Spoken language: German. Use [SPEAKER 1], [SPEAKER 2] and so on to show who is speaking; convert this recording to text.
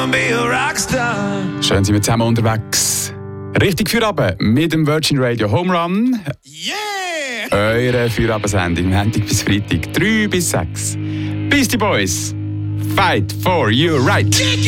[SPEAKER 1] wanna be a rockstar.
[SPEAKER 2] Schön sind wir zusammen unterwegs. Richtig für Abend mit dem Virgin Radio Home Run.
[SPEAKER 1] Yeah!
[SPEAKER 2] Eure Feierabend-Sendung, Montag bis Freitag, 3 bis 6. Beastie Boys, fight for your right.